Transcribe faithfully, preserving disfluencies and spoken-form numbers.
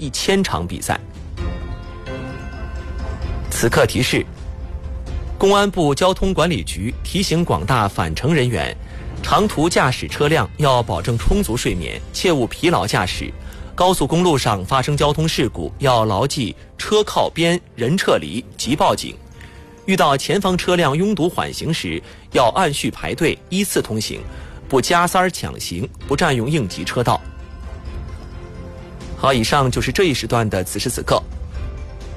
一千场比赛。此刻提示：公安部交通管理局提醒广大返程人员，长途驾驶车辆要保证充足睡眠，切勿疲劳驾驶。高速公路上发生交通事故，要牢记车靠边、人撤离、即报警。遇到前方车辆拥堵缓行时，要按序排队，依次通行，不加塞儿抢行，不占用应急车道。好，以上就是这一时段的此时此刻。